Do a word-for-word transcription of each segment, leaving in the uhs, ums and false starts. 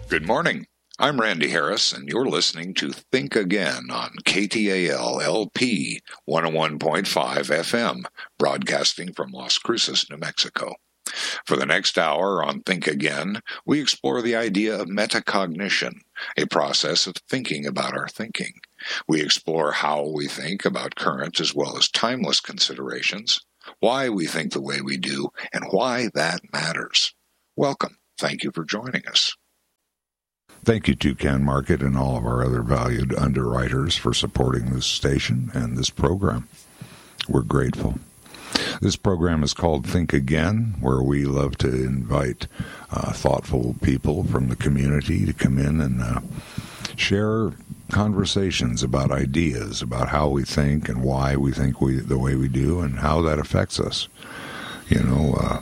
Good morning. I'm Randy Harris, and you're listening to Think Again on K T A L L P one oh one point five F M, broadcasting from Las Cruces, New Mexico. For the next hour on Think Again, we explore the idea of metacognition, a process of thinking about our thinking. We explore how we think about current as well as timeless considerations, why we think the way we do, and why that matters. Welcome. Thank you for joining us. Thank you to Can Market and all of our other valued underwriters for supporting this station and this program. We're grateful. This program is called Think Again, where we love to invite uh, thoughtful people from the community to come in and uh, share conversations about ideas, about how we think and why we think we the way we do and how that affects us. You know, uh,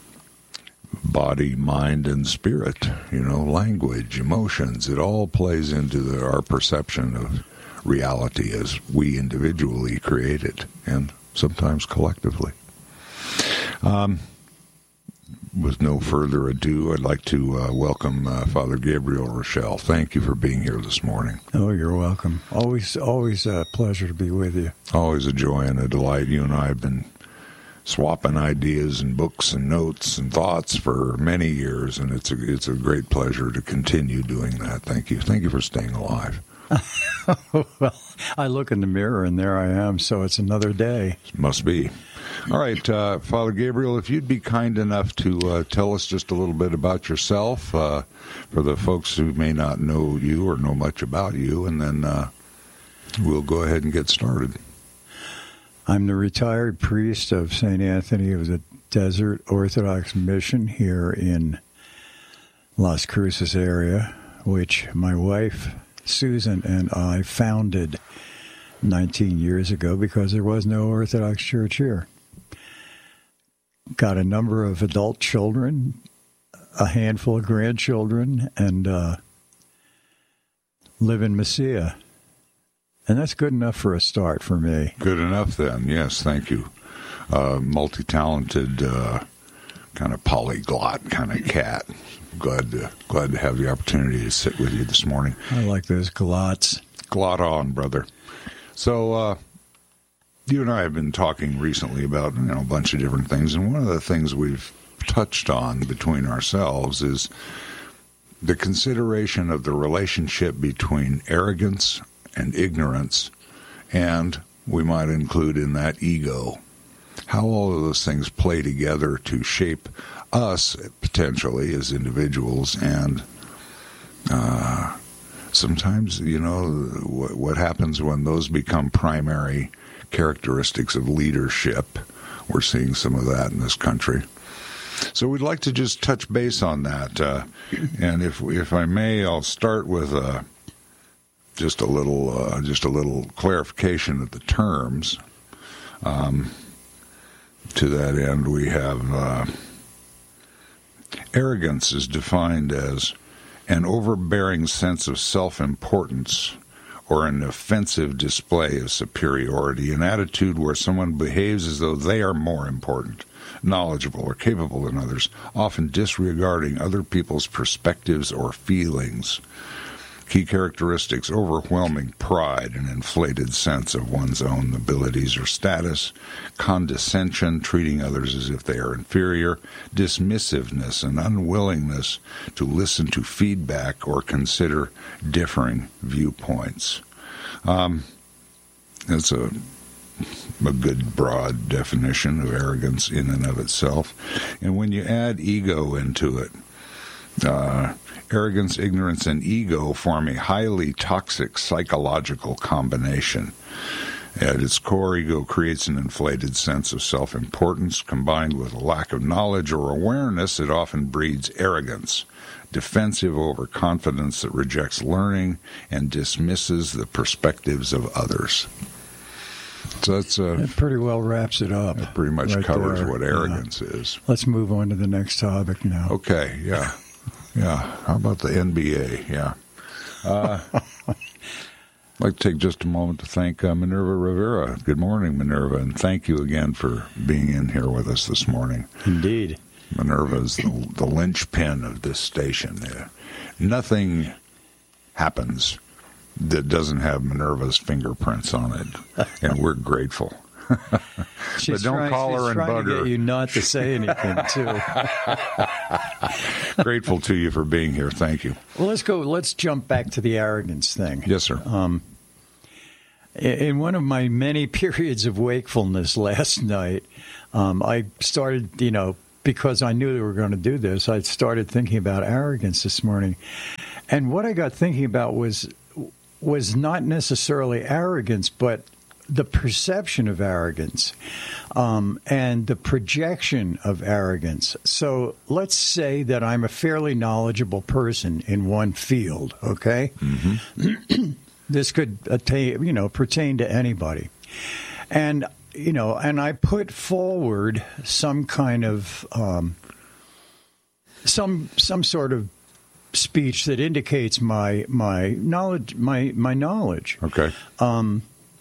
body, mind, and spirit, you know, language, emotions, it all plays into the, our perception of reality as we individually create it, and sometimes collectively. Um, with no further ado, I'd like to uh, welcome uh, Father Gabriel Rochelle. Thank you for being here this morning. Oh, you're welcome. Always, always a pleasure to be with you. Always a joy and a delight. You and I have been swapping ideas and books and notes and thoughts for many years, and it's a, it's a great pleasure to continue doing that. Thank you. Thank you for staying alive. Well, I look in the mirror, and there I am, so it's another day. Must be. All right, uh, Father Gabriel, if you'd be kind enough to uh, tell us just a little bit about yourself, uh, for the folks who may not know you or know much about you, and then uh, we'll go ahead and get started. I'm the retired priest of Saint Anthony of the Desert Orthodox Mission here in Las Cruces area, which my wife, Susan, and I founded nineteen years ago because there was no Orthodox church here. Got a number of adult children, a handful of grandchildren, and uh, live in Mesilla. And that's good enough for a start for me. Good enough then, yes, thank you. Uh, multi-talented, uh, kind of polyglot kind of cat. Glad to, glad to have the opportunity to sit with you this morning. I like those glots. Glot on, brother. So, uh, you and I have been talking recently about, you know, a bunch of different things, and one of the things we've touched on between ourselves is the consideration of the relationship between arrogance and ignorance, and we might include in that ego. How all of those things play together to shape us, potentially, as individuals, and uh, sometimes, you know, what, what happens when those become primary characteristics of leadership. We're seeing some of that in this country. So we'd like to just touch base on that, uh, and if if I may, I'll start with a Just a little, uh, just a little clarification of the terms. Um, to that end, we have uh, arrogance is defined as an overbearing sense of self-importance or an offensive display of superiority, an attitude where someone behaves as though they are more important, knowledgeable, or capable than others, often disregarding other people's perspectives or feelings. Key characteristics: overwhelming pride, an inflated sense of one's own abilities or status, condescension, treating others as if they are inferior, dismissiveness, and unwillingness to listen to feedback or consider differing viewpoints. Um, that's a, a good broad definition of arrogance in and of itself. And when you add ego into it, uh, arrogance, ignorance, and ego form a highly toxic psychological combination. At its core, ego creates an inflated sense of self-importance. Combined with a lack of knowledge or awareness, it often breeds arrogance, defensive overconfidence that rejects learning and dismisses the perspectives of others. So that's uh, It pretty well wraps it up. It pretty much right covers there. what arrogance Yeah. is. Let's move on to the next topic now. Okay, yeah. Yeah, how about the N B A? Yeah. Uh, I'd like to take just a moment to thank uh, Minerva Rivera. Good morning, Minerva, and thank you again for being in here with us this morning. Indeed. Minerva's the, the linchpin of this station. Uh, nothing happens that doesn't have Minerva's fingerprints on it, and we're grateful. She's but don't trying, call her and trying bug to her. get you not to say anything, too. Grateful to you for being here. Thank you. Well, let's go. Let's jump back to the arrogance thing. Yes, sir. Um, in one of my many periods of wakefulness last night, um, I started, you know, because I knew they were going to do this, I started thinking about arrogance this morning. And what I got thinking about was was not necessarily arrogance, but the perception of arrogance um, and the projection of arrogance. So let's say that I'm a fairly knowledgeable person in one field, okay? Mm-hmm. This could attain, you know, pertain to anybody. And, you know, and I put forward some kind of, um, some some sort of speech that indicates my my knowledge, my, my knowledge. Okay. Um,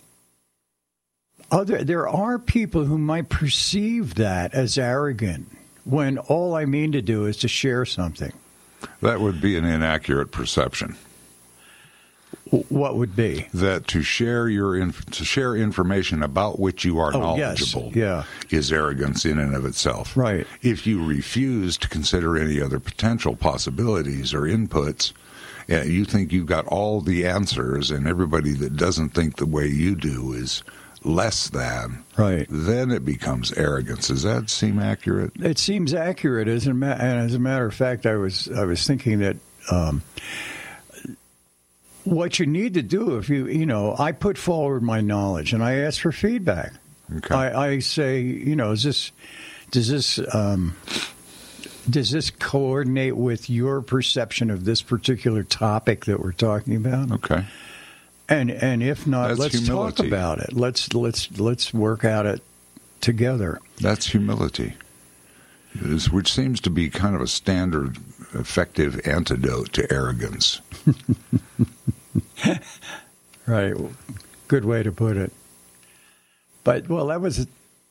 Other, there are people who might perceive that as arrogant when all I mean to do is to share something. That would be an inaccurate perception. W- What would be? That to share your inf- to share information about which you are Oh, knowledgeable yes. Yeah. is arrogance in and of itself. Right. If you refuse to consider any other potential possibilities or inputs, uh, you think you've got all the answers, and everybody that doesn't think the way you do is less than, Right. then it becomes arrogance. Does that seem accurate? It seems accurate, as a ma- and as a matter of fact, I was I was thinking that um, what you need to do if you you know I put forward my knowledge and I ask for feedback. Okay. I, I say, you know, is this does this um, does this coordinate with your perception of this particular topic that we're talking about? Okay. And and if not, That's let's humility. talk about it. Let's let's let's work out it together. That's humility, it is, which seems to be kind of a standard, effective antidote to arrogance. Right. Good way to put it. But well, that was a,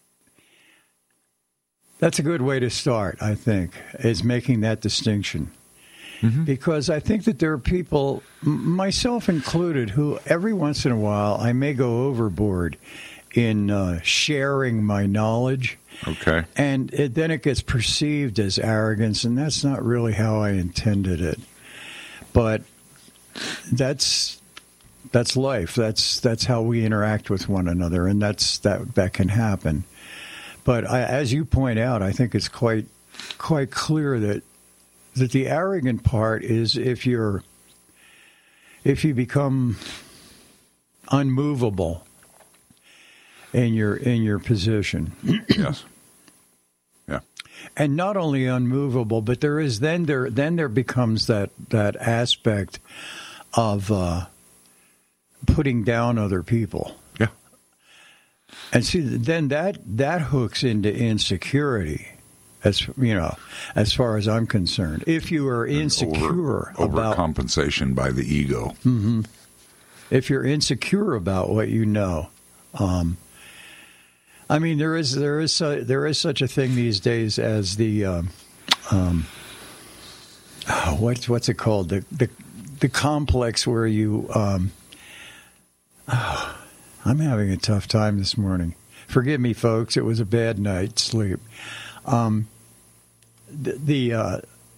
that's a good way to start, I think, is making that distinction. Mm-hmm. Because I think that there are people, myself included, who every once in a while I may go overboard in uh, sharing my knowledge. Okay. And it, then it gets perceived as arrogance, and that's not really how I intended it. But that's that's life. That's that's how we interact with one another, and that's that that can happen. But I, as you point out, I think it's quite quite clear that. That the arrogant part is if you're if you become unmovable in your in your position. Yes. Yeah. And not only unmovable, but there is then there then there becomes that that aspect of uh, putting down other people. Yeah. And see, then that that hooks into insecurity. As you know, as far as I'm concerned, if you are insecure over, about overcompensation by the ego, mm-hmm. if you're insecure about what you know, um, I mean, there is there is a, there is such a thing these days as the um, um, oh, what's what's it called the the the complex where you. Um, oh, I'm having a tough time this morning. Forgive me, folks. It was a bad night's sleep. Um, the, the uh,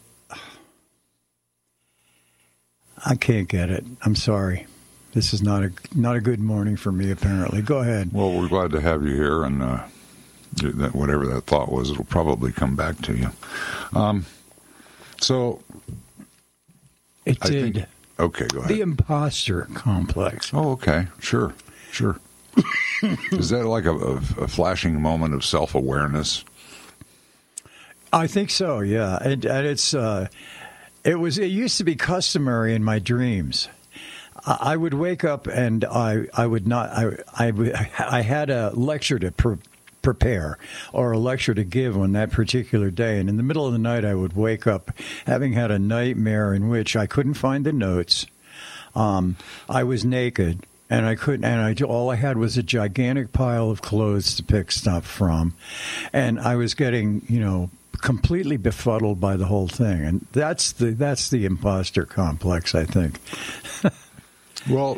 I can't get it. I'm sorry. This is not a not a good morning for me. Apparently, go ahead. Well, we're glad to have you here, and uh, that whatever that thought was, it'll probably come back to you. Um, so It I did. think, okay, go ahead. The imposter complex. Oh, okay, sure, sure. Is that like a, a, a flashing moment of self-awareness? I think so. Yeah, and, and it's uh, it was it used to be customary in my dreams. I, I would wake up and I I would not I I, I had a lecture to pre- prepare or a lecture to give on that particular day, and in the middle of the night I would wake up having had a nightmare in which I couldn't find the notes. Um, I was naked. And I couldn't, and I all I had was a gigantic pile of clothes to pick stuff from, and I was getting, you know, completely befuddled by the whole thing, and that's the that's the imposter complex, I think. Well,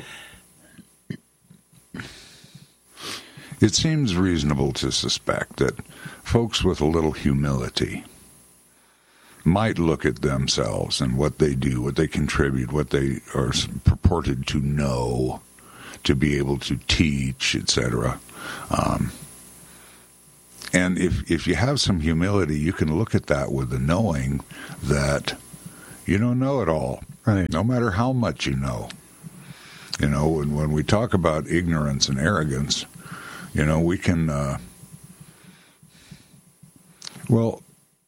it seems reasonable to suspect that folks with a little humility might look at themselves and what they do, what they contribute, what they are purported to know, to be able to teach, et cetera. Um, and if if you have some humility, you can look at that with the knowing that you don't know it all, right? No matter how much you know. You know, when, when we talk about ignorance and arrogance, you know, we can, uh, well,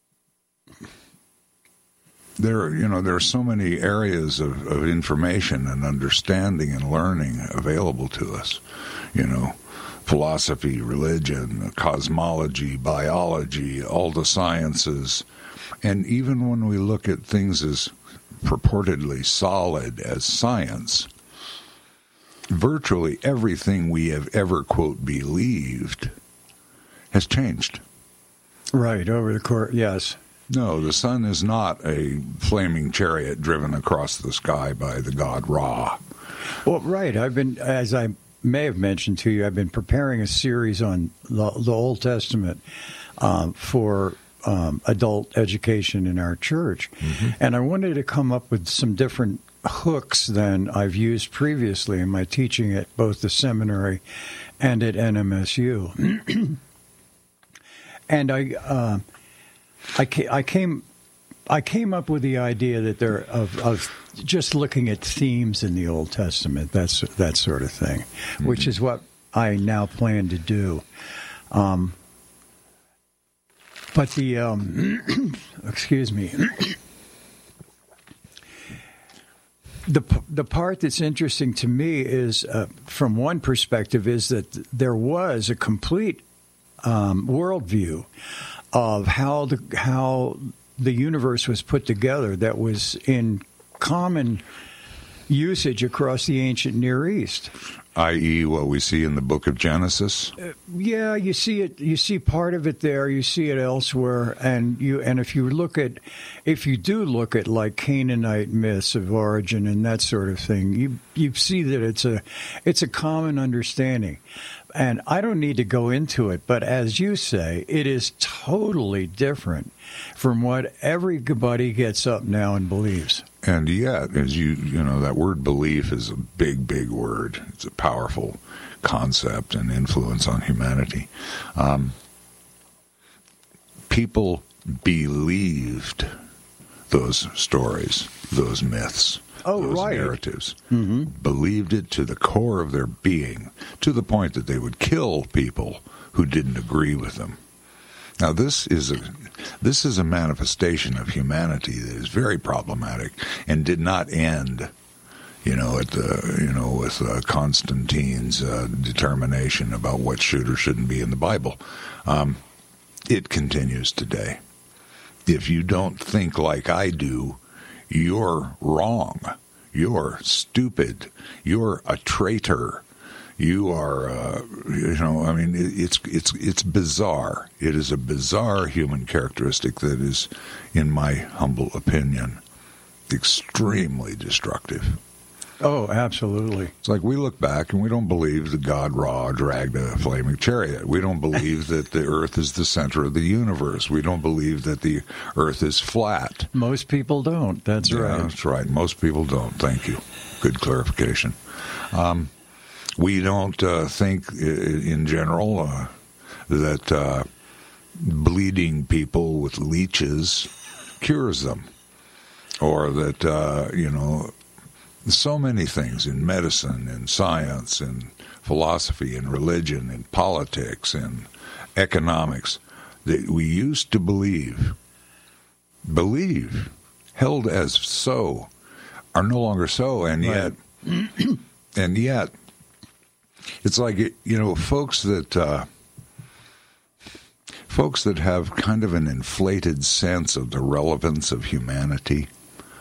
there, you know, there are so many areas of, of information and understanding and learning available to us, you know, philosophy, religion, cosmology, biology, all the sciences. And even when we look at things as purportedly solid as science, virtually everything we have ever, quote, believed has changed. Right, over the course, yes. No, the sun is not a flaming chariot driven across the sky by the god Ra. Well, right. I've been, as I may have mentioned to you, I've been preparing a series on the, the Old Testament um, for um, adult education in our church. Mm-hmm. And I wanted to come up with some different hooks than I've used previously in my teaching at both the seminary and at N M S U. And I, uh, I, ca- I came, I came up with the idea that there of, of just looking at themes in the Old Testament, that's that sort of thing, mm-hmm. which is what I now plan to do. Um, but the, um, excuse me. The the part that's interesting to me is, uh, from one perspective, is that there was a complete um, worldview of how the how the universe was put together that was in common usage across the ancient Near East. that is, what we see in the book of Genesis? Uh, yeah, you see it. You see part of it there. You see it elsewhere, and you. And if you look at, if you do look at like Canaanite myths of origin and that sort of thing, you you see that it's a it's a common understanding. And I don't need to go into it, but as you say, it is totally different from what everybody gets up now and believes. And yet, as you, you know, that word belief is a big, big word. It's a powerful concept and influence on humanity. Um, people believed those stories, those myths. Oh, those right. narratives, mm-hmm. believed it to the core of their being, to the point that they would kill people who didn't agree with them. Now, this is a this is a manifestation of humanity that is very problematic and did not end, you know, at the you know with uh, Constantine's uh, determination about what should or shouldn't be in the Bible. Um, it continues today. If you don't think like I do, you're wrong. You're stupid. You're a traitor. You are, uh, you know, I mean, it's it's it's bizarre. It is a bizarre human characteristic that is, in my humble opinion, extremely destructive. Oh, absolutely. It's like we look back and we don't believe that God Ra dragged a flaming chariot. We don't believe that the earth is the center of the universe. We don't believe that the earth is flat. Most people don't. That's yeah, right. That's right. Most people don't. Thank you. Good clarification. Um, we don't uh, think in general uh, that uh, bleeding people with leeches cures them, or that, uh, you know, so many things in medicine and science and philosophy and religion and politics and economics that we used to believe, believe, held as so, are no longer so, and yet, right. and yet, it's like, you know, folks that, uh, folks that have kind of an inflated sense of the relevance of humanity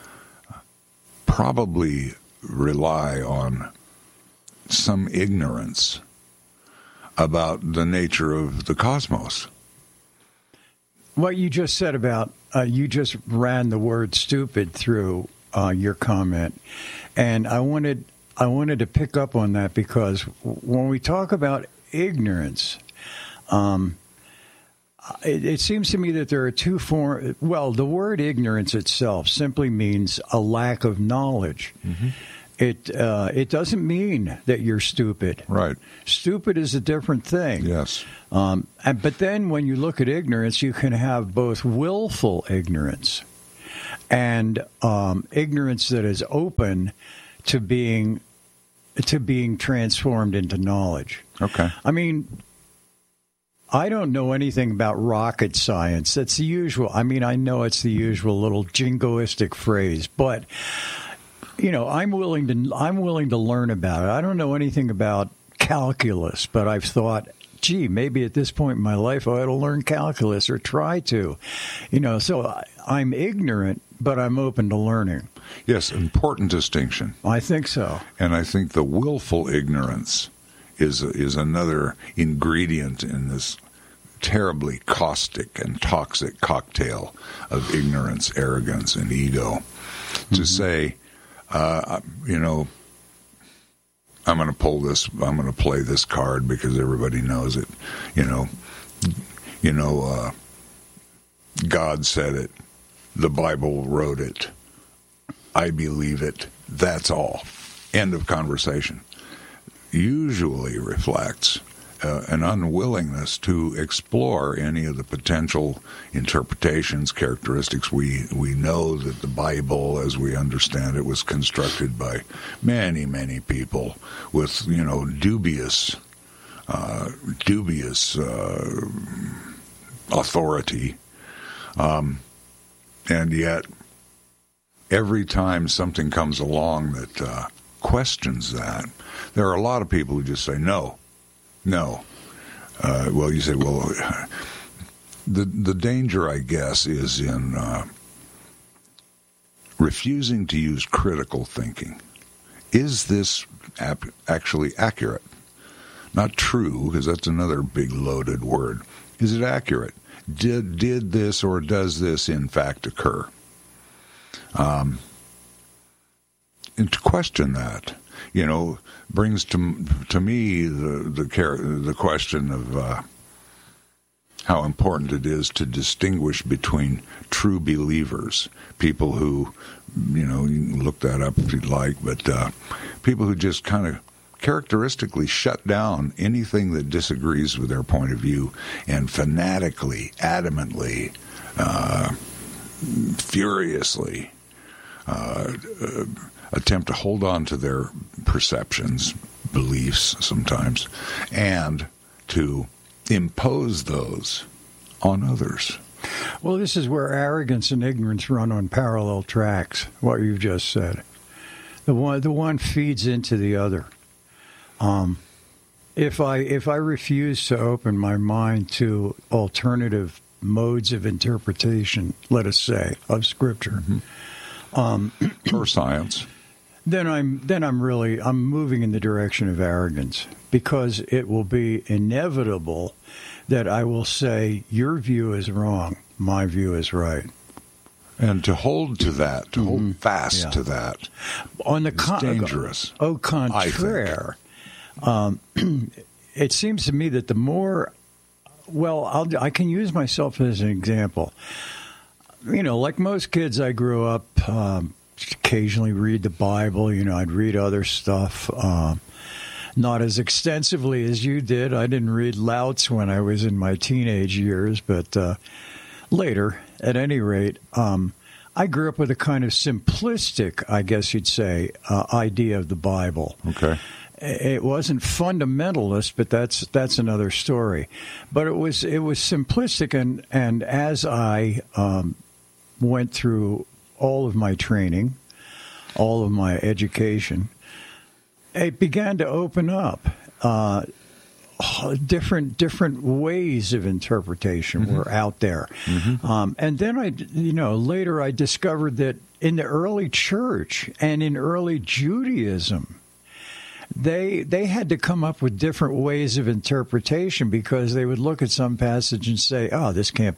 probably rely on some ignorance about the nature of the cosmos. what you just said about uh, you just ran the word stupid through uh, your comment, and I wanted I wanted to pick up on that because when we talk about ignorance, um, it, it seems to me that there are two forms. Well, the word ignorance itself simply means a lack of knowledge. Mm-hmm. It uh, it doesn't mean that you're stupid. Right. Stupid is a different thing. Yes. Um, and, but then when you look at ignorance, you can have both willful ignorance and um, ignorance that is open to being to being transformed into knowledge. Okay. I mean, I don't know anything about rocket science. That's the usual. I mean, I know it's the usual little jingoistic phrase, but you know, I'm willing to I'm willing to learn about it. I don't know anything about calculus, but I've thought, gee, maybe at this point in my life I ought to learn calculus or try to. You know, so I, I'm ignorant, but I'm open to learning. Yes, important distinction. I think so. And I think the willful ignorance is is another ingredient in this terribly caustic and toxic cocktail of ignorance, arrogance, and ego. Mm-hmm. To say, uh, you know, I'm going to pull this, I'm going to play this card because everybody knows it. You know, you know, uh, God said it. The Bible wrote it. I believe it. That's all. End of conversation. Usually reflects uh, an unwillingness to explore any of the potential interpretations, characteristics. We we know that the Bible, as we understand it, was constructed by many, many people with, you know, dubious, uh, dubious uh, authority, um, and yet every time something comes along that uh, questions that, there are a lot of people who just say no, no. Uh, well, you say, well, the the danger, I guess, is in uh, refusing to use critical thinking. Is this ap- actually accurate? Not true, because that's another big loaded word. Is it accurate? Did did this or does this in fact occur? Um, and to question that, you know, brings to to me the the the question of uh, how important it is to distinguish between true believers, people who, you know, you can look that up if you'd like, but uh, people who just kind of characteristically shut down anything that disagrees with their point of view and fanatically, adamantly, uh, furiously uh, uh, attempt to hold on to their perceptions, beliefs sometimes, and to impose those on others. Well, this is where arrogance and ignorance run on parallel tracks, what you've just said. The one, the one feeds into the other. Um, if I if I refuse to open my mind to alternative modes of interpretation, let us say, of Scripture, mm-hmm. um, or science, then I'm then I'm really I'm moving in the direction of arrogance, because it will be inevitable that I will say your view is wrong, my view is right. And to hold to that, to mm-hmm. hold fast yeah. to that, on the is con- dangerous. Au contraire, um, it seems to me that the more, well, I'll, I can use myself as an example. You know, like most kids, I grew up um, occasionally read the Bible. You know, I'd read other stuff. Uh, not as extensively as you did. I didn't read Lao Tzu when I was in my teenage years, but uh, later, at any rate, um, I grew up with a kind of simplistic, I guess you'd say, uh, idea of the Bible. Okay. It wasn't fundamentalist, but that's that's another story. But it was it was simplistic, and and as I um, went through all of my training, all of my education, it began to open up. Uh, different different ways of interpretation mm-hmm. were out there. Mm-hmm. Um, and then I, you know, later I discovered that in the early church and in early Judaism, they they had to come up with different ways of interpretation, because they would look at some passage and say, oh, this can't be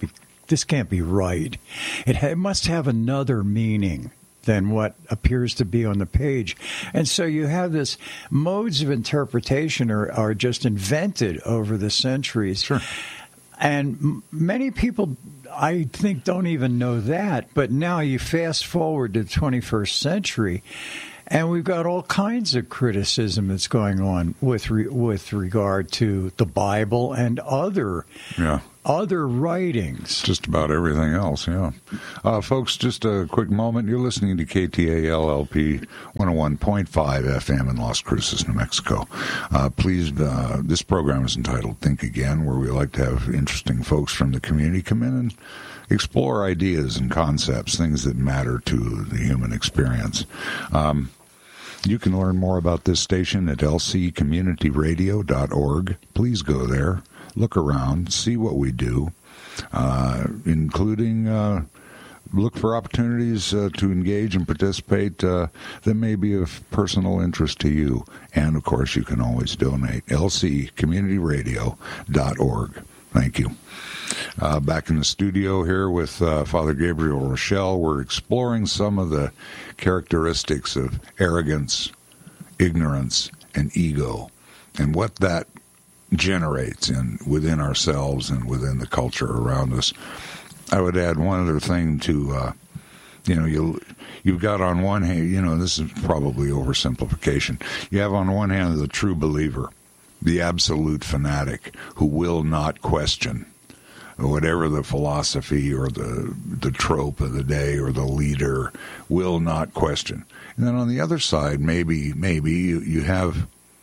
this can't be right. It, ha- it must have another meaning than what appears to be on the page. And so you have this modes of interpretation are, are just invented over the centuries. Sure. And m- many people, I think, don't even know that. But now you fast forward to the twenty-first century, and we've got all kinds of criticism that's going on with re- with regard to the Bible and other Yeah. other writings. Just about everything else, yeah. Uh, folks, just a quick moment. You're listening to K T A L L P one oh one point five F M in Las Cruces, New Mexico. Uh, please, uh, this program is entitled Think Again, where we like to have interesting folks from the community come in and explore ideas and concepts, things that matter to the human experience. Um, You can learn more about this station at L C community radio dot org. Please go there, look around, see what we do, uh, including uh, look for opportunities uh, to engage and participate uh, that may be of personal interest to you. And, of course, you can always donate. L C community radio dot org. Thank you. Uh, back in the studio here with uh, Father Gabriel Rochelle, we're exploring some of the characteristics of arrogance, ignorance, and ego, and what that generates in within ourselves and within the culture around us. I would add one other thing to, uh, you know, you you've got on one hand, you know, this is probably oversimplification. You have on one hand the true believer, the absolute fanatic who will not question whatever the philosophy or the the trope of the day or the leader, will not question. And then on the other side, maybe maybe you, you have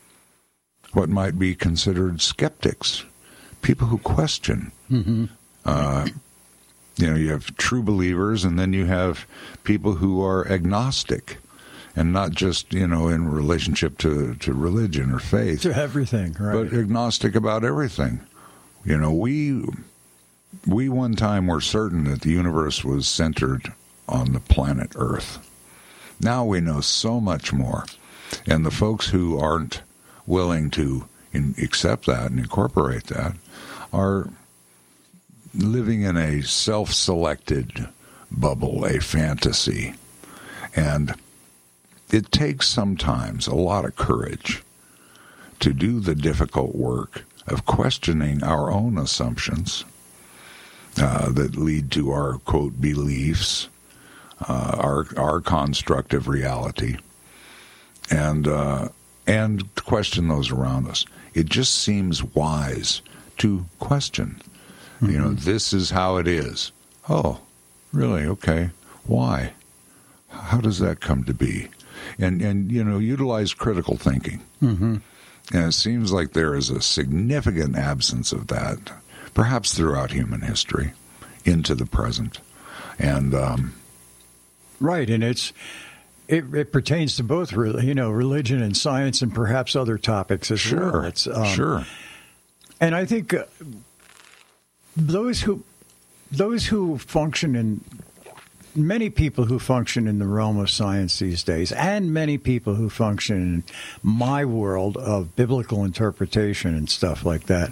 what might be considered skeptics, people who question. Mm-hmm. Uh, you know, you have true believers, and then you have people who are agnostic, and not just, you know, in relationship to, to religion or faith. To everything, right. But agnostic about everything. You know, we... We one time were certain that the universe was centered on the planet Earth. Now we know so much more. And the folks who aren't willing to in, accept that and incorporate that are living in a self-selected bubble, a fantasy. And it takes sometimes a lot of courage to do the difficult work of questioning our own assumptions Uh, that lead to our, quote, beliefs, uh, our our construct of reality, and uh, and to question those around us. It just seems wise to question. Mm-hmm. You know, this is how it is. Oh, really? Okay. Why? How does that come to be? And, and you know, utilize critical thinking. Mm-hmm. And it seems like there is a significant absence of that, perhaps throughout human history, into the present. And um, right, and it's it, it pertains to both, you know, religion and science, and perhaps other topics as sure, well. It's, um, sure. And I think uh, those who those who function in many people who function in the realm of science these days, and many people who function in my world of biblical interpretation and stuff like that,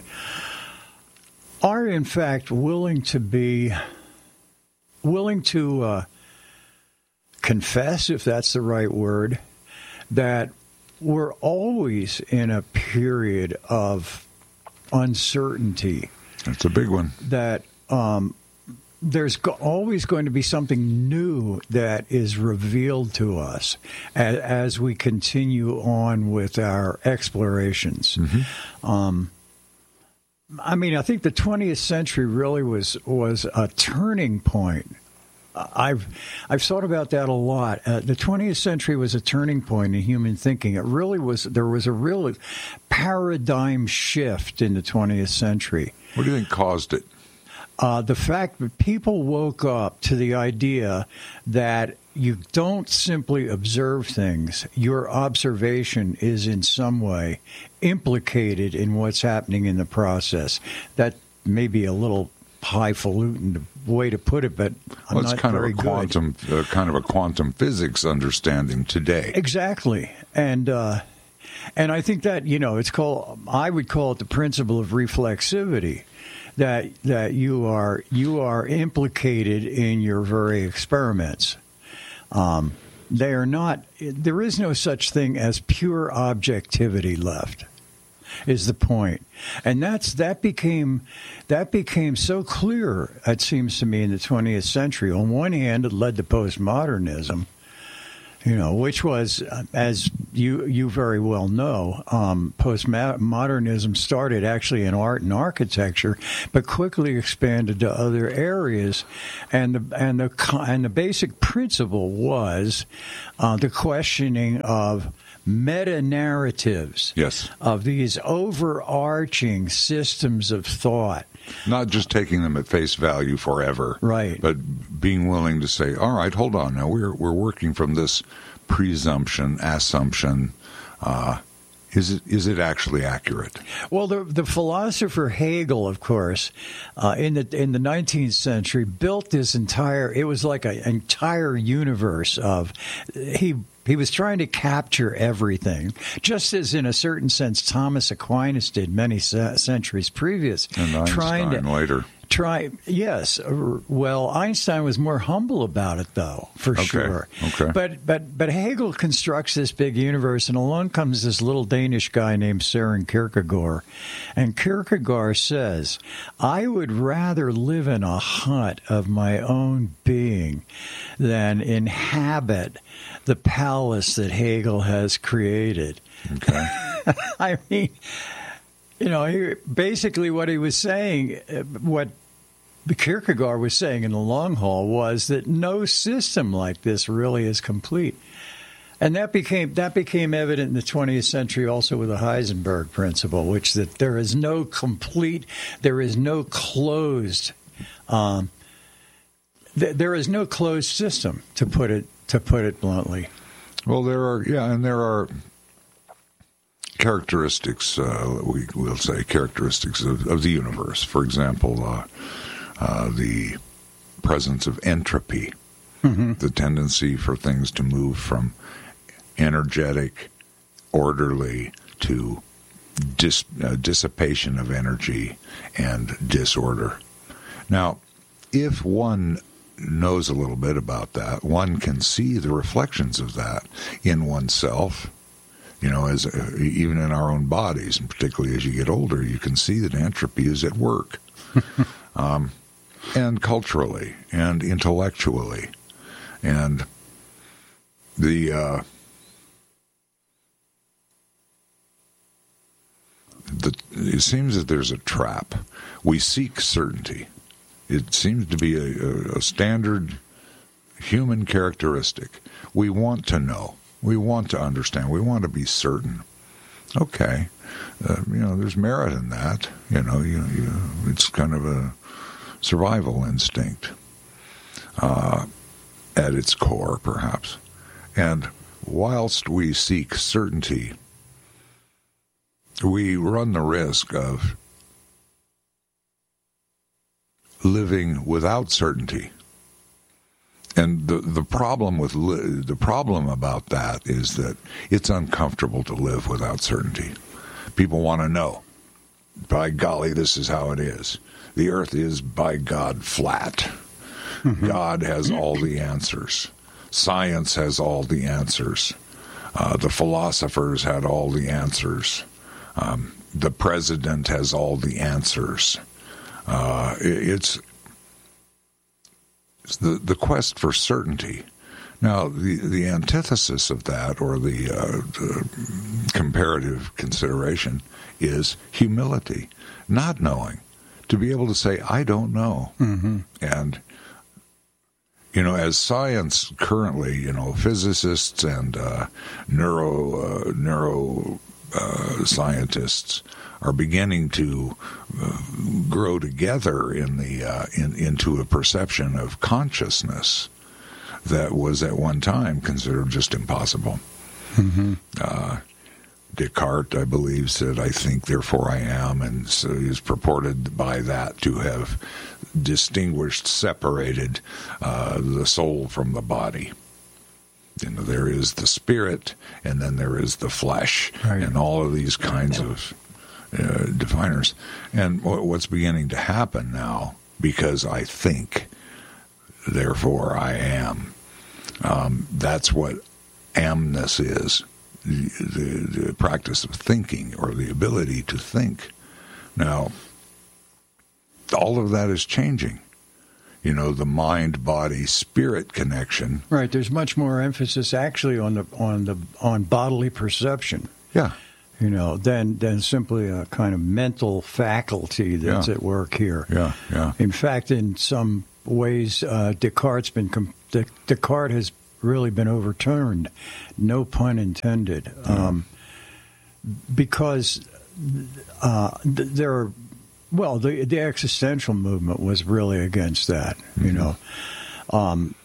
are in fact willing to be willing to uh, confess, if that's the right word, that we're always in a period of uncertainty. That's a big one. That um, there's go- always going to be something new that is revealed to us as, as we continue on with our explorations. Mm-hmm. Um, I mean, I think the twentieth century really was was a turning point. I've I've thought about that a lot. Uh, the twentieth century was a turning point in human thinking. It really was. There was a real paradigm shift in the twentieth century. What do you think caused it? Uh, the fact that people woke up to the idea that you don't simply observe things. Your observation is in some way implicated in what's happening in the process. That may be a little highfalutin way to put it, but I'm well, it's not kind very of a quantum, uh, kind of a quantum physics understanding today. Exactly, and uh, and I think that, you know, it's called. I would call it the principle of reflexivity. that that you are you are implicated in your very experiments. Um, they are not. There is no such thing as pure objectivity left, is the point. And that's that became that became so clear, it seems to me, in the twentieth century. On one hand, it led to postmodernism, you know, which was, as you you very well know, um, postmodernism started actually in art and architecture, but quickly expanded to other areas, and the and the and the basic principle was uh, the questioning of meta-narratives, yes, of these overarching systems of thought. Not just taking them at face value forever, right? But being willing to say, "All right, hold on. Now we're we're working from this presumption, assumption. Uh, is it is it actually accurate?" Well, the the philosopher Hegel, of course, uh, in the in the nineteenth century, built this entire. It was like an entire universe of he. He was trying to capture everything, just as in a certain sense Thomas Aquinas did many centuries previous. And Einstein trying to, later. Try, yes. Well, Einstein was more humble about it, though, for okay. sure. Okay. But but but Hegel constructs this big universe, and along comes this little Danish guy named Søren Kierkegaard. And Kierkegaard says, "I would rather live in a hut of my own being than inhabit the palace that Hegel has created." Okay. I mean, you know, he, basically what he was saying, what Kierkegaard was saying in the long haul was that no system like this really is complete. And that became that became evident in the twentieth century also with the Heisenberg principle, which that there is no complete, there is no closed, um, th- there is no closed system, to put it to put it bluntly. Well, there are, yeah, and there are characteristics, uh, we will say characteristics of, of the universe. For example, uh, uh, the presence of entropy, mm-hmm. the tendency for things to move from energetic, orderly to dis, uh, dissipation of energy and disorder. Now, if one knows a little bit about that, one can see the reflections of that in oneself, you know, as uh, even in our own bodies, and particularly as you get older, you can see that entropy is at work, um, and culturally and intellectually, and the uh, the it seems that there's a trap. We seek certainty. It seems to be a, a standard human characteristic. We want to know. We want to understand. We want to be certain. Okay, uh, you know, there's merit in that. You know, you, you, it's kind of a survival instinct uh, at its core, perhaps. And whilst we seek certainty, we run the risk of living without certainty. And the the problem with li- the problem about that is that it's uncomfortable to live without certainty. People want to know, by golly, this is how it is. The earth is, by God, flat. Mm-hmm. God has all the answers. Science has all the answers. Uh, the philosophers had all the answers. Um, the president has all the answers. Uh, it, it's, it's the the quest for certainty. Now, the, the antithesis of that, or the, uh, the comparative consideration, is humility, not knowing, to be able to say, I don't know. Mm-hmm. And, you know, as science currently, you know, physicists and uh, neuro, uh, neuro uh, scientists are beginning to uh, grow together in the uh, in, into a perception of consciousness that was at one time considered just impossible. Mm-hmm. Uh, Descartes, I believe, said, I think, therefore I am, and so he's purported by that to have distinguished, separated uh, the soul from the body. You know, there is the spirit, and then there is the flesh, right. and all of these kinds of uh, definers. And what's beginning to happen now, because I think, therefore I am, um, that's what amness is, the, the, the practice of thinking, or the ability to think. Now, all of that is changing. You know, the mind-body-spirit connection. Right. There's much more emphasis actually on the on the on bodily perception. Yeah. You know, than than simply a kind of mental faculty that's Yeah. at work here. Yeah. Yeah. In fact, in some ways, uh, Descartes been com- Des- Descartes has really been overturned. No pun intended. Yeah. Um, because uh, th- there are. Well, the the existential movement was really against that, you Mm-hmm. know. Um,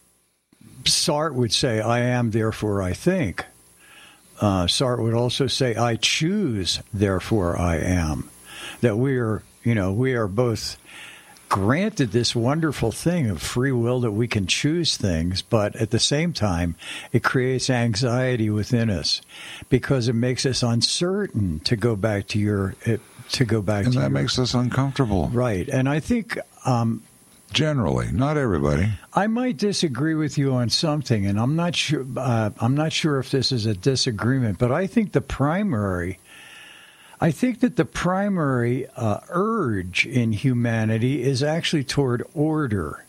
Sartre would say, I am, therefore I think. Uh, Sartre would also say, I choose, therefore I am. That we are, you know, we are both granted this wonderful thing of free will that we can choose things, but at the same time, it creates anxiety within us because it makes us uncertain, to go back to your... It, to go back And to that your, makes us uncomfortable. right. And I think um, Generally, not everybody. I might disagree with you on something, and I'm not sure. Uh, I'm not sure if this is a disagreement, but I think the primary, I think that the primary uh, urge in humanity is actually toward order.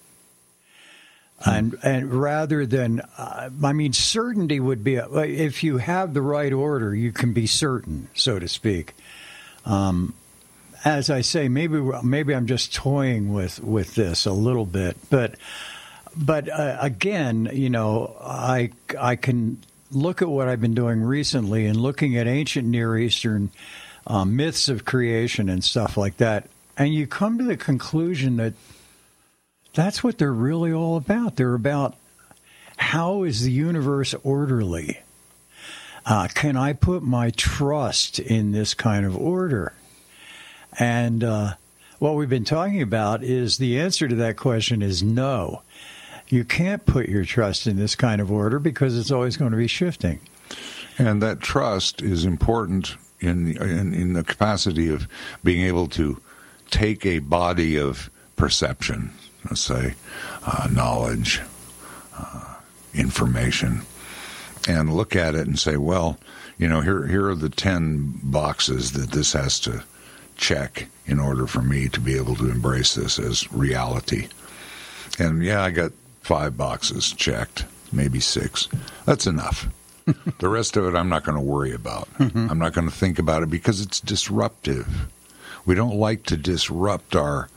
And and rather than, uh, I mean, certainty would be, a, if you have the right order, you can be certain, so to speak. Um, as I say, maybe maybe I'm just toying with, with this a little bit, but but uh, again, you know, I I can look at what I've been doing recently and looking at ancient Near Eastern uh, myths of creation and stuff like that, and you come to the conclusion that that's what they're really all about. They're about how is the universe orderly? Uh, can I put my trust in this kind of order? And uh, what we've been talking about is the answer to that question is no. You can't put your trust in this kind of order because it's always going to be shifting. And that trust is important in, in, in the capacity of being able to take a body of perception, let's say, uh, knowledge, uh, information, and look at it and say, well, you know, here here are the ten boxes that this has to check in order for me to be able to embrace this as reality. And yeah, I got five boxes checked, maybe six. That's enough. The rest of it I'm not going to worry about. Mm-hmm. I'm not going to think about it because it's disruptive. We don't like to disrupt our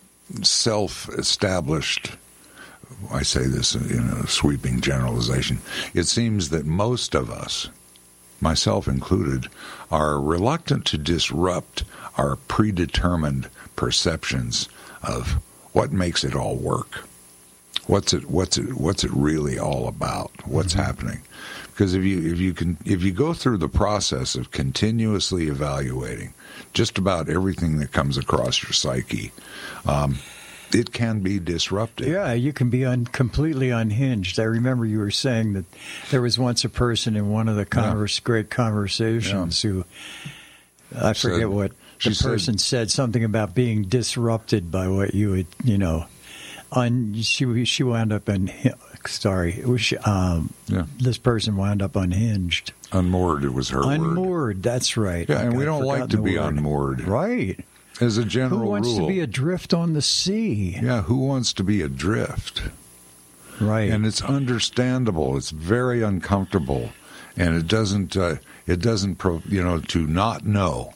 self-established, I say this in a sweeping generalization, it seems that most of us, myself included, are reluctant to disrupt our predetermined perceptions of what makes it all work. What's it what's it what's it really all about? What's mm-hmm. happening? Because if you if you can if you go through the process of continuously evaluating just about everything that comes across your psyche, um, it can be disruptive. Yeah, you can be un- completely unhinged. I remember you were saying that there was once a person in one of the converse, yeah. great conversations yeah. who, I forget said, what, the person said, said something about being disrupted by what you would, you know, un- she she wound up in, sorry, it was, um, yeah. this person wound up unhinged. Unmoored, it was her unmoored, word. Unmoored, that's right. Yeah, and we don't like to be word. unmoored. Right. As a general rule. Who wants rule. to be adrift on the sea? Yeah, who wants to be adrift? Right. And it's understandable. It's very uncomfortable. And it doesn't, uh, it doesn't, pro, you know, to not know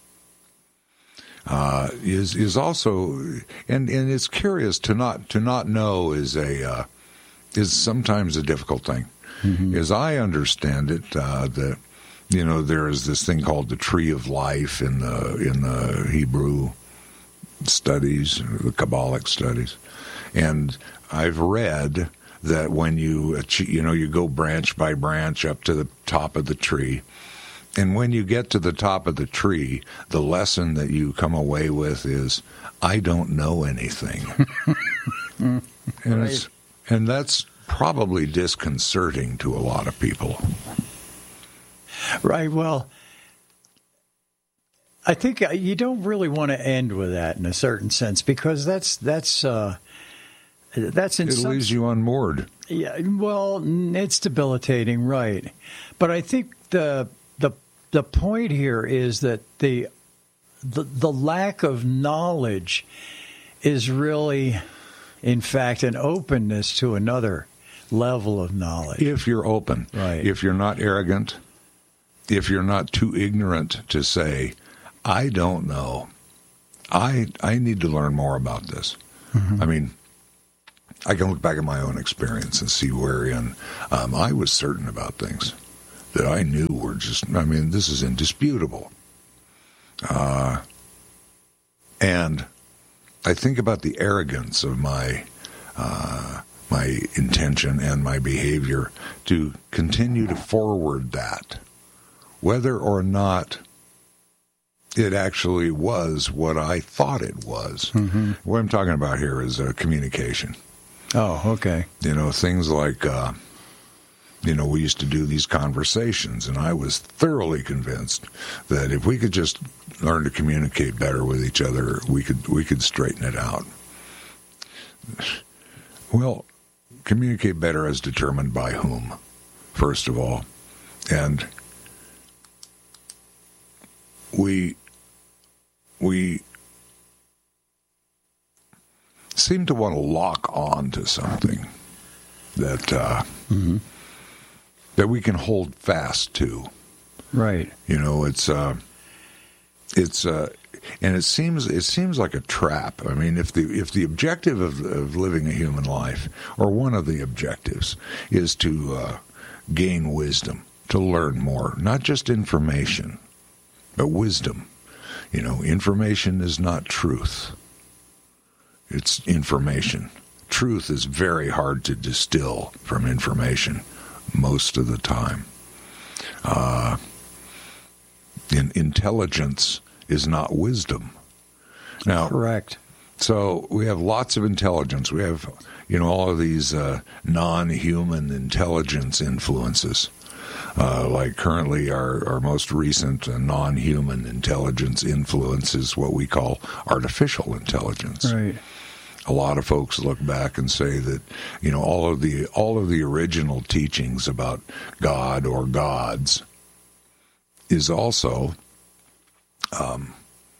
uh, is is also, and, and it's curious to not to not know is a uh, is sometimes a difficult thing. Mm-hmm. As I understand it, uh, the you know there is this thing called the tree of life in the in the Hebrew studies, the Kabbalic studies, and I've read that when you achieve, you know you go branch by branch up to the top of the tree, and when you get to the top of the tree, the lesson that you come away with is, I don't know anything. and, right. it's, and that's probably disconcerting to a lot of people. Right, well, I think you don't really want to end with that in a certain sense, because that's that's uh, that's in it some, leaves you unmoored. Yeah, well, it's debilitating, right? But I think the the the point here is that the the, the lack of knowledge is really, in fact, an openness to another level of knowledge. If you're open, right? If you're not arrogant, if you're not too ignorant to say, I don't know, I I need to learn more about this. Mm-hmm. I mean, I can look back at my own experience and see wherein um, I was certain about things that I knew were just, I mean, this is indisputable. Uh, and I think about the arrogance of my uh, my intention and my behavior to continue to forward that, whether or not it actually was what I thought it was. Mm-hmm. What I'm talking about here is uh, communication. Oh, okay. You know, things like, uh, you know, we used to do these conversations, and I was thoroughly convinced that if we could just learn to communicate better with each other, we could we could straighten it out. Well, communicate better as determined by whom, first of all. And we we seem to want to lock on to something that uh, mm-hmm. that we can hold fast to. Right. You know, it's uh, it's uh, and it seems it seems like a trap. I mean, if the if the objective of, of living a human life, or one of the objectives, is to uh, gain wisdom, to learn more, not just information, but wisdom. You know, information is not truth. It's information. Truth is very hard to distill from information most of the time. Uh, in, intelligence is not wisdom. Now, correct. So we have lots of intelligence. We have, you know, all of these uh, non-human intelligence influences. Uh, like currently our, our most recent uh, non-human intelligence influence is what we call artificial intelligence. Right. A lot of folks look back and say that, you know, all of the all of the original teachings about God or gods is also um,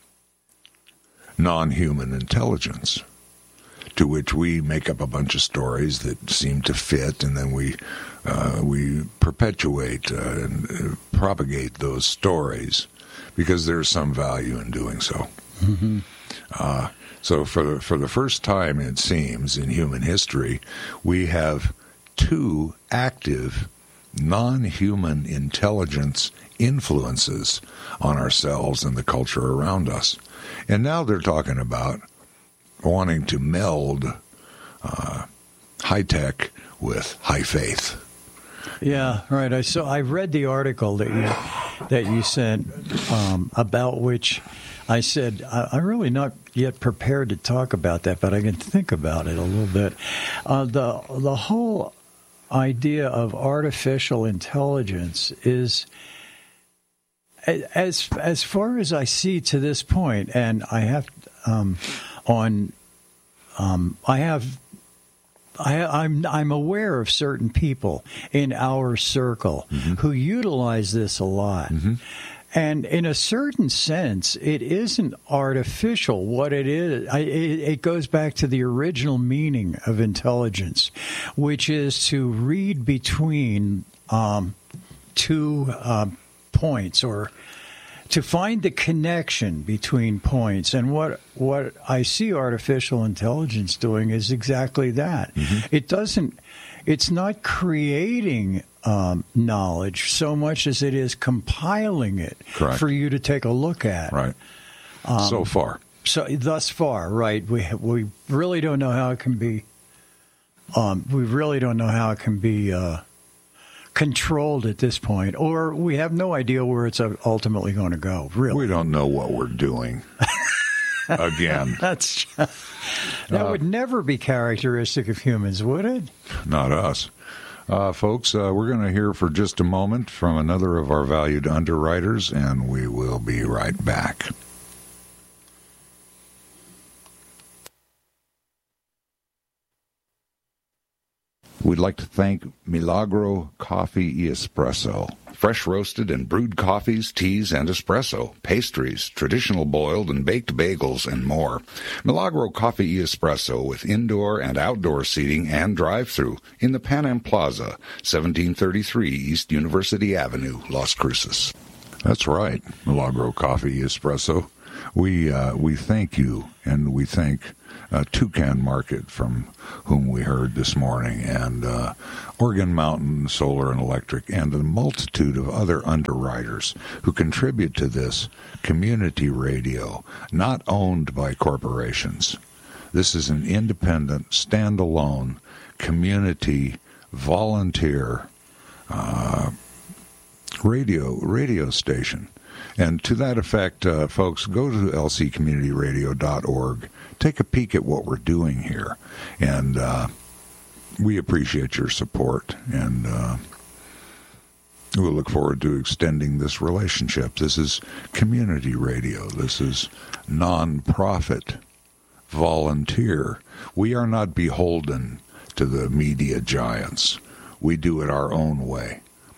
non-human intelligence, to which we make up a bunch of stories that seem to fit, and then we uh, we perpetuate uh, and uh, propagate those stories because there's some value in doing so. Mm-hmm. Uh, so for the, for the first time, it seems, in human history, we have two active non-human intelligence influences on ourselves and the culture around us. And now they're talking about wanting to meld uh, high tech with high faith. Yeah, right. I saw. I read the article that you that you sent um, about which I said I, I'm really not yet prepared to talk about that, but I can think about it a little bit. Uh, the the whole idea of artificial intelligence is, as as far as I see to this point, and I have um, on um, I have. I, I'm I'm aware of certain people in our circle mm-hmm. who utilize this a lot. Mm-hmm. And in a certain sense, it isn't artificial. What it is, I, it, it goes back to the original meaning of intelligence, which is to read between um, two uh, points, or to find the connection between points. And what what I see artificial intelligence doing is exactly that. Mm-hmm. It doesn't, it's not creating um, knowledge so much as it is compiling it Correct. For you to take a look at. Right. Um, so far. So thus far, right. We we really don't know how it can be, um, we really don't know how it can be uh, controlled at this point, or we have no idea where it's ultimately going to go. Really, we don't know what we're doing. Again, that's that uh, would never be characteristic of humans, would it? Not us. Uh, folks, uh, we're going to hear for just a moment from another of our valued underwriters, and we will be right back. We'd like to thank Milagro Coffee e Espresso. Fresh roasted and brewed coffees, teas, and espresso, pastries, traditional boiled and baked bagels, and more. Milagro Coffee e Espresso with indoor and outdoor seating and drive-thru in the Pan Am Plaza, seventeen thirty-three East University Avenue, Las Cruces. That's right, Milagro Coffee e Espresso. We, uh, we thank you, and we thank Uh, Toucan Market, from whom we heard this morning, and uh, Oregon Mountain Solar and Electric, and a multitude of other underwriters who contribute to this community radio, not owned by corporations. This is an independent, standalone, community, volunteer uh, radio radio station. And to that effect, uh, folks, go to L C community radio dot org. Take a peek at what we're doing here. And uh, we appreciate your support. And uh, we'll look forward to extending this relationship. This is community radio. This is non-profit, volunteer. We are not beholden to the media giants. We do it our own way.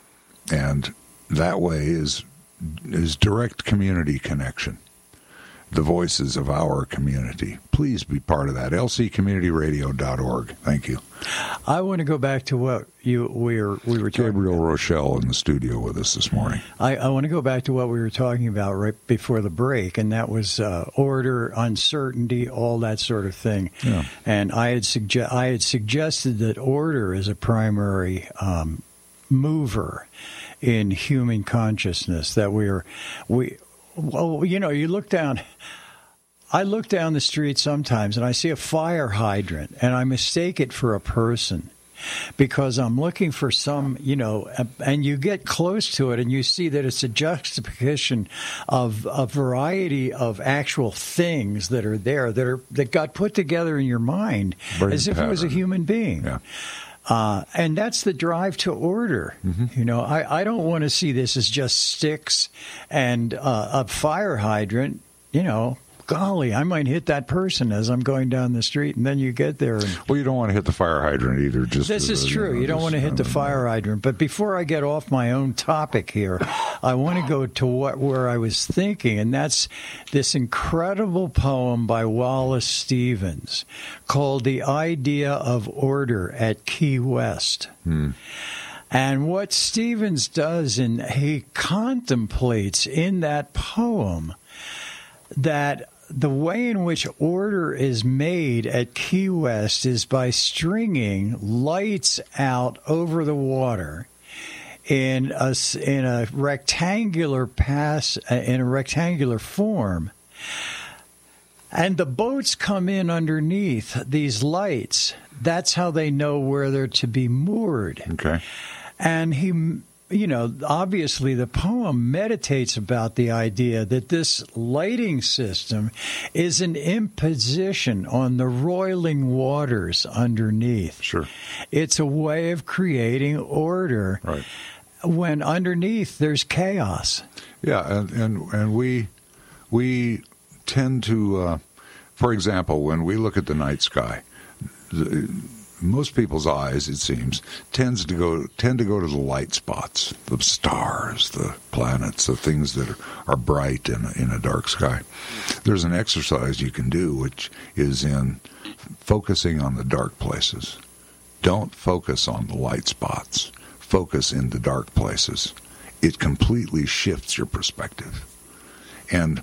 And that way is is direct community connection. The voices of our community. Please be part of that. L C community radio dot org. Thank you. I want to go back to what you we were we were talking Gabriel about. Rochelle in the studio with us this morning. I, I want to go back to what we were talking about right before the break, and that was uh, order, uncertainty, all that sort of thing. Yeah. And I had suggest I had suggested that order is a primary um, mover in human consciousness. That we're we. Well, you know, you look down, I look down the street sometimes and I see a fire hydrant and I mistake it for a person because I'm looking for some, you know, and you get close to it and you see that it's a juxtaposition of a variety of actual things that are there that are that got put together in your mind Brain as if pattern. it was a human being. Yeah. Uh, and that's the drive to order. Mm-hmm. You know, I, I don't want to see this as just sticks and uh, a fire hydrant. You know, golly, I might hit that person as I'm going down the street, and then you get there. And Well, you don't want to hit the fire hydrant either. Just this as is a, true. You, know, You don't just, want to hit the fire hydrant. But before I get off my own topic here, I want to go to what where I was thinking, and that's this incredible poem by Wallace Stevens called "The Idea of Order at Key West." Hmm. And what Stevens does, and he contemplates in that poem that the way in which order is made at Key West is by stringing lights out over the water in a, in a rectangular pass, in a rectangular form. And the boats come in underneath these lights. That's how they know where they're to be moored. Okay. And he, you know, obviously the poem meditates about the idea that this lighting system is an imposition on the roiling waters underneath. Sure. It's a way of creating order Right. when underneath there's chaos. Yeah, and and, and we we tend to, uh, for example, when we look at the night sky, the, most people's eyes, it seems, tends to go tend to go to the light spots, the stars, the planets, the things that are, are bright in a, in a dark sky. There's an exercise you can do, which is in focusing on the dark places. Don't focus on the light spots. Focus in the dark places. It completely shifts your perspective. And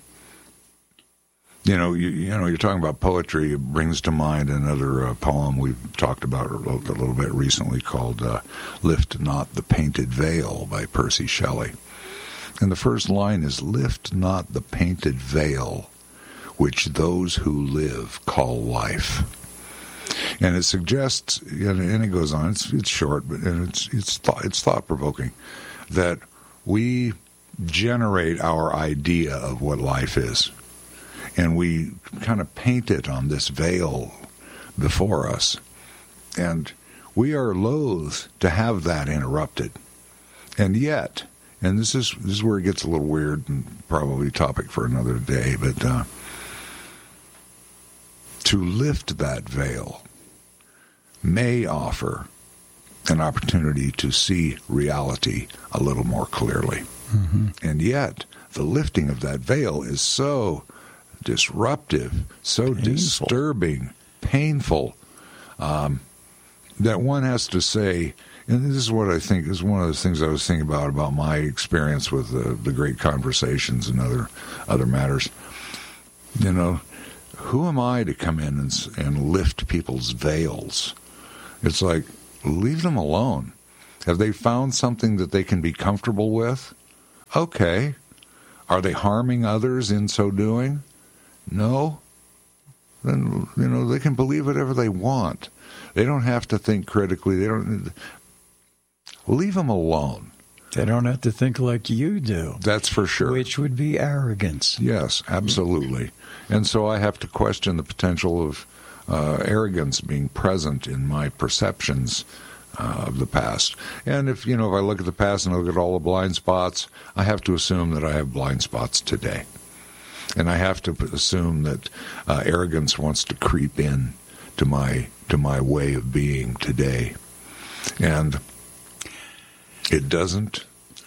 You know, you, you know, you're talking about poetry. It brings to mind another uh, poem we've talked about a little, a little bit recently called uh, Lift Not the Painted Veil by Percy Shelley. And the first line is, lift not the painted veil which those who live call life. And it suggests, and it goes on, it's, it's short, but and it's, it's, thought, it's thought-provoking, that we generate our idea of what life is. And we kind of paint it on this veil before us. And we are loath to have that interrupted. And yet, and this is this is where it gets a little weird and probably a topic for another day, but uh, to lift that veil may offer an opportunity to see reality a little more clearly. Mm-hmm. And yet, the lifting of that veil is so disruptive, so painful. disturbing, painful, um, that one has to say, and this is what I think is one of the things I was thinking about, about my experience with the, the great conversations and other other matters. You know, who am I to come in and, and lift people's veils? It's like, leave them alone. Have they found something that they can be comfortable with? Okay. Are they harming others in so doing? No. Then, you know, they can believe whatever they want. They don't have to think critically. They don't. Leave them alone. They don't have to think like you do. That's for sure. Which would be arrogance. Yes, absolutely. And so I have to question the potential of uh, arrogance being present in my perceptions uh, of the past. And if, you know, if I look at the past and I look at all the blind spots, I have to assume that I have blind spots today. And I have to assume that uh, arrogance wants to creep in to my to my way of being today. And it doesn't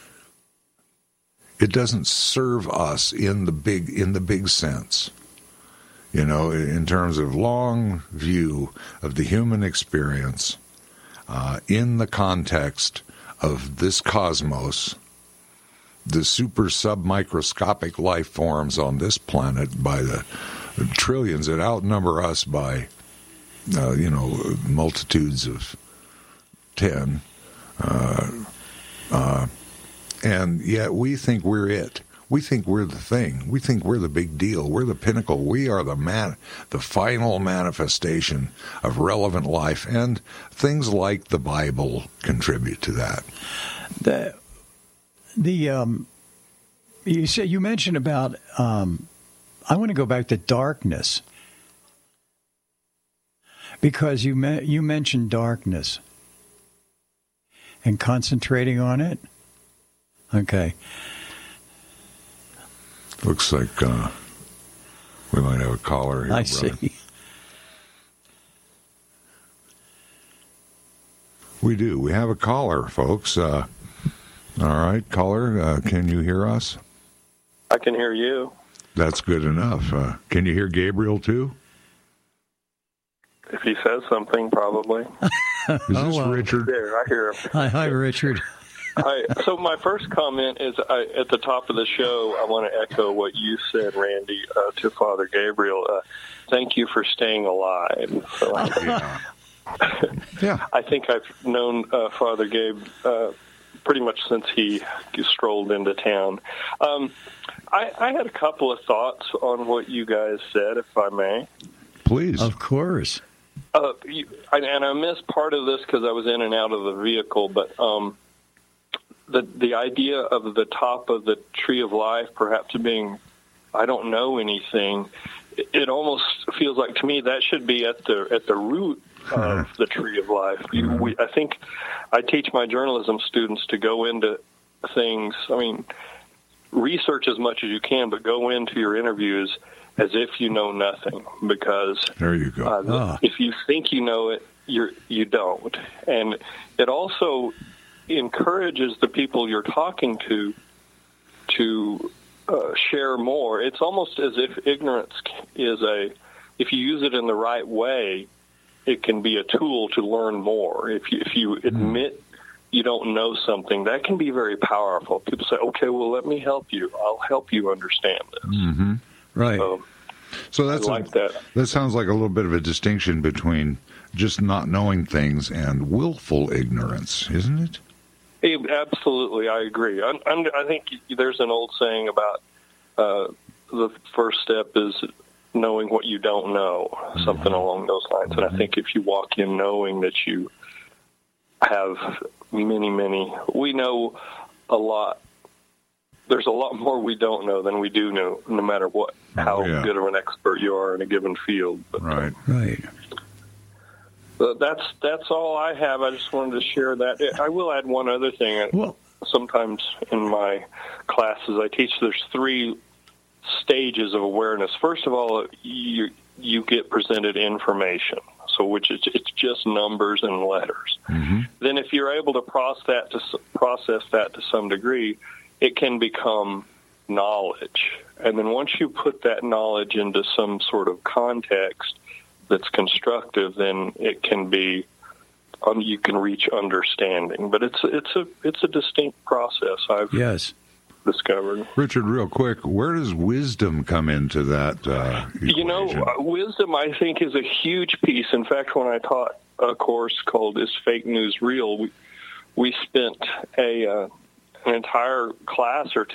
it doesn't serve us in the big in the big sense. You know, in terms of long view of the human experience, uh, in the context of this cosmos, the super submicroscopic life forms on this planet by the, the trillions that outnumber us by, uh, you know, multitudes of ten. Uh, uh, and yet we think we're it. We think we're the thing. We think we're the big deal. We're the pinnacle. We are the man, the final manifestation of relevant life. And things like the Bible contribute to that. The The um, you say you mentioned about um, I want to go back to darkness because you me- you mentioned darkness and concentrating on it. Okay, looks like uh, we might have a caller here. I brother. see. We do. We have a caller, folks. Uh, All right, caller, uh, can you hear us? I can hear you. That's good enough. Uh, can you hear Gabriel, too? If he says something, probably. Is this oh, well. Richard? There, I hear him. Hi, hi, Richard. Hi. So my first comment is, I, at the top of the show, I want to echo what you said, Randy, uh, to Father Gabriel. Uh, thank you for staying alive. So I, Yeah. yeah. I think I've known uh, Father Gabe uh, pretty much since he strolled into town. Um, I, I had a couple of thoughts on what you guys said, if I may. Please. Of course. Uh, you, and I missed part of this because I was in and out of the vehicle, but um, the the idea of the top of the tree of life perhaps being, I don't know anything, it, it almost feels like to me that should be at the at the root of the tree of life. You, we, I think I teach my journalism students to go into things, I mean, research as much as you can, but go into your interviews as if you know nothing, because there you go. Uh, Ah. if you think you know it, you're, you don't. And it also encourages the people you're talking to to uh, share more. It's almost as if ignorance is a, if you use it in the right way, it can be a tool to learn more. If you, if you admit you don't know something, that can be very powerful. People say, okay, well, let me help you. I'll help you understand this. Mm-hmm. Right. So, So that's I like a, that. That sounds like a little bit of a distinction between just not knowing things and willful ignorance, isn't it? Hey, absolutely, I agree. I, I think there's an old saying about uh, the first step is knowing what you don't know, something mm-hmm. along those lines. And I think if you walk in knowing that you have many, many, we know a lot. There's a lot more we don't know than we do know, no matter what, how oh, yeah. good of an expert you are in a given field. But, right. Right. Uh, that's that's all I have. I just wanted to share that. I will add one other thing. Well, sometimes in my classes I teach there's three stages of awareness. First of all, you you get presented information, so which is it's just numbers and letters. Mm-hmm. Then if you're able to process that to process that to some degree, it can become knowledge. And then once you put that knowledge into some sort of context that's constructive, then it can be um, you can reach understanding. But it's it's a it's a distinct process I've yes. discovered. Richard, real quick, where does wisdom come into that uh, equation? You know, uh, wisdom, I think, is a huge piece. In fact, when I taught a course called "Is Fake News Real?", we we spent a uh, an entire class or